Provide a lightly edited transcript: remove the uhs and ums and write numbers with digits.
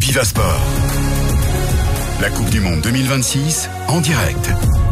Viva Sport. La Coupe du Monde 2026 en direct.